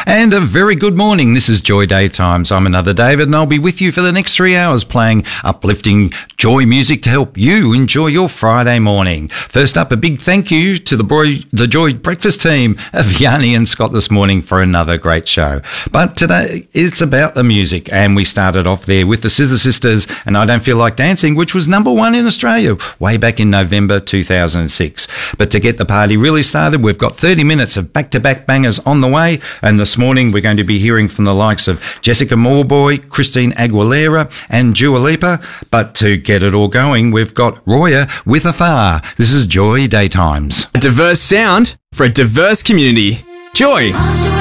And a very good morning. This is Joy Daytimes. I'm another David, and I'll be with you for the next 3 hours playing uplifting joy music to help you enjoy your Friday morning. First up, a big thank you to the Joy Breakfast team of Yanni and Scott this morning for another great show. But today, it's about the music, and we started off there with the Scissor Sisters and I Don't Feel Like Dancing, which was number one in Australia way back in November 2006. But to get the party really started, we've got 30 minutes of back-to-back bangers on the way, and this morning we're going to be hearing from the likes of Jessica Mauboy, Christine Aguilera and Dua Lipa. But to get it all going, we've got Roya with Afar. This is Joy Daytimes. A diverse sound for a diverse community. Joy.